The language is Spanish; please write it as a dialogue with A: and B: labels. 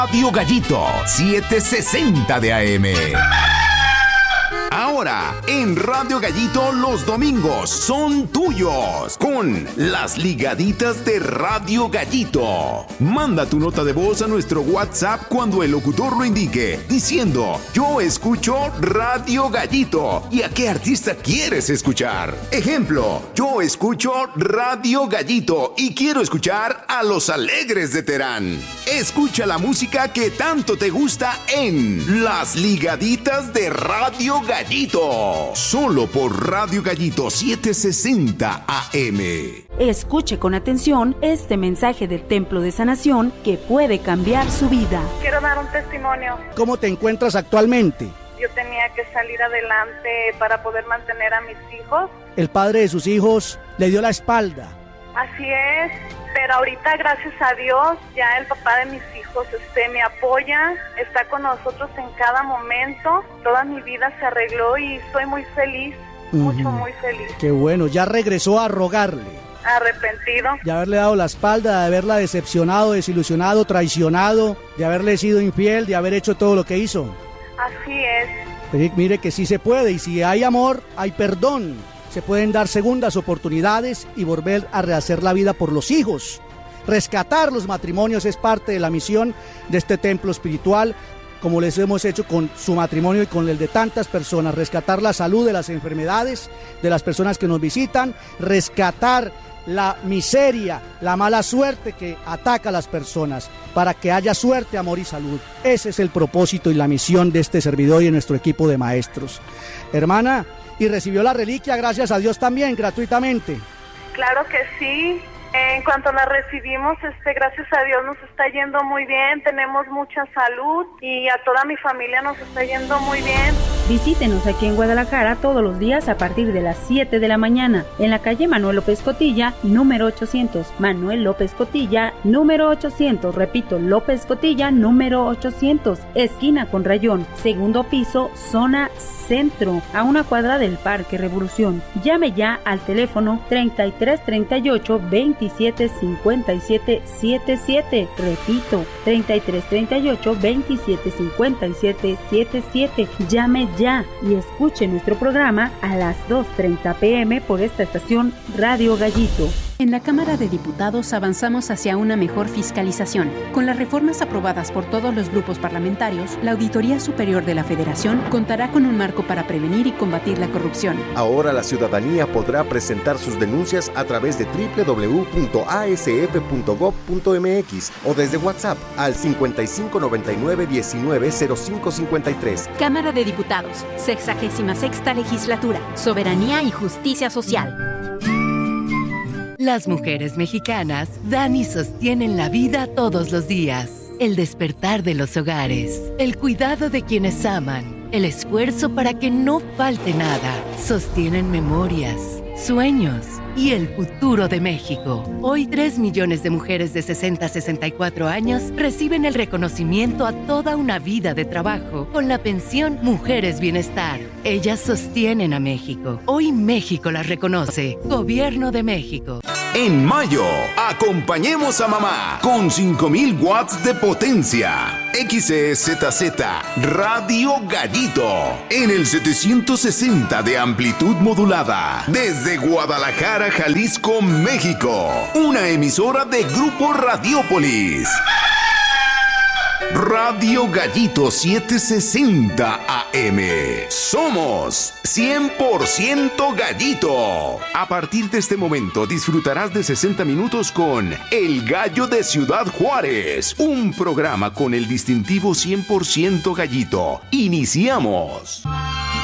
A: Radio Gallito 760 de AM. Ahora, en Radio Gallito los domingos son tuyos con las ligaditas de Radio Gallito. Manda tu nota de voz a nuestro WhatsApp cuando el locutor lo indique, diciendo: yo escucho Radio Gallito. ¿Y a qué artista quieres escuchar? Ejemplo: yo escucho Radio Gallito y quiero escuchar a Los Alegres de Terán. Escucha la música que tanto te gusta en las ligaditas de Radio Gallito. Solo por Radio Gallito 760 AM.
B: Escuche con atención este mensaje del Templo de Sanación que puede cambiar su vida.
C: Quiero dar un testimonio.
D: ¿Cómo te encuentras actualmente?
C: Yo tenía que salir adelante para poder mantener a mis hijos.
D: El padre de sus hijos le dio la espalda.
C: Así es, pero ahorita gracias a Dios ya el papá de mis hijos me apoya, está con nosotros en cada momento. Toda mi vida se arregló y estoy muy feliz, muy feliz.
D: Qué bueno, ya regresó a rogarle.
C: Arrepentido.
D: De haberle dado la espalda, de haberla decepcionado, desilusionado, traicionado, de haberle sido infiel, de haber hecho todo lo que hizo.
C: Así es.
D: Pero mire que sí se puede, y si hay amor, hay perdón. Se pueden dar segundas oportunidades y volver a rehacer la vida por los hijos. Rescatar los matrimonios es parte de la misión de este templo espiritual, como les hemos hecho con su matrimonio y con el de tantas personas. Rescatar la salud de las enfermedades de las personas que nos visitan, rescatar la miseria, la mala suerte que ataca a las personas, para que haya suerte, amor y salud. Ese es el propósito y la misión de este servidor y de nuestro equipo de maestros. Hermana, ¿y recibió la reliquia, gracias a Dios, también, gratuitamente?
C: Claro que sí. En cuanto la recibimos, gracias a Dios nos está yendo muy bien, tenemos mucha salud y a toda mi familia nos está yendo muy bien.
B: Visítenos aquí en Guadalajara todos los días a partir de las 7 de la mañana, en la calle Manuel López Cotilla, número 800. Manuel López Cotilla, número 800. Repito, López Cotilla, número 800. Esquina con Rayón, segundo piso, zona centro, a una cuadra del Parque Revolución. Llame ya al teléfono 3338 27 57 77. Repito, 3338 27 57 77. Llame ya y escuche nuestro programa a las 2:30 p.m. por esta estación Radio Gallito.
E: En la Cámara de Diputados avanzamos hacia una mejor fiscalización. Con las reformas aprobadas por todos los grupos parlamentarios, la Auditoría Superior de la Federación contará con un marco para prevenir y combatir la corrupción.
F: Ahora la ciudadanía podrá presentar sus denuncias a través de www.asf.gov.mx o desde WhatsApp al 5599190553.
E: Cámara de Diputados, 66ª Legislatura, Soberanía y Justicia Social.
G: Las mujeres mexicanas dan y sostienen la vida todos los días. El despertar de los hogares, el cuidado de quienes aman, el esfuerzo para que no falte nada. Sostienen memorias, sueños y el futuro de México. Hoy 3 millones de mujeres de 60 a 64 años reciben el reconocimiento a toda una vida de trabajo con la pensión Mujeres Bienestar. Ellas sostienen a México. Hoy México las reconoce. Gobierno de México.
A: En mayo, acompañemos a mamá con 5000 watts de potencia. XEZZ Radio Gallito en el 760 de amplitud modulada desde Guadalajara, Jalisco, México. Una emisora de Grupo Radiópolis. Radio Gallito 760 AM. Somos 100% Gallito. A partir de este momento disfrutarás de 60 minutos con El Gallo de Ciudad Juárez, un programa con el distintivo 100% Gallito. Iniciamos.